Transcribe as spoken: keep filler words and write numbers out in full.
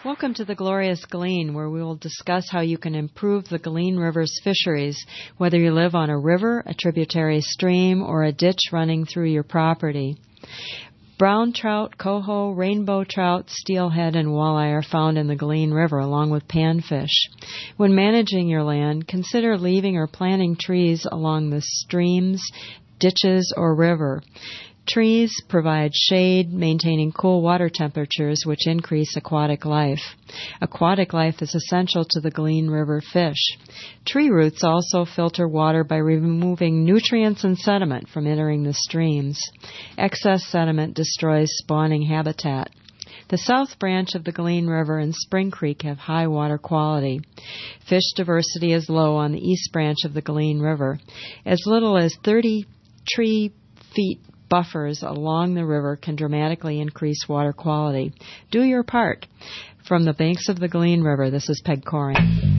Welcome to the Glorious Galean, where we will discuss how you can improve the Galean River's fisheries, whether you live on a river, a tributary stream, or a ditch running through your property. Brown trout, coho, rainbow trout, steelhead, and walleye are found in the Galean River, along with panfish. When managing your land, consider leaving or planting trees along the streams, ditches, or river. Trees provide shade, maintaining cool water temperatures, which increase aquatic life. Aquatic life is essential to the Galean River fish. Tree roots also filter water by removing nutrients and sediment from entering the streams. Excess sediment destroys spawning habitat. The south branch of the Galean River and Spring Creek have high water quality. Fish diversity is low on the east branch of the Galean River. As little as thirty tree feet buffers along the river can dramatically increase water quality. Do your part. From the banks of the Galean River, this is Peg Coring.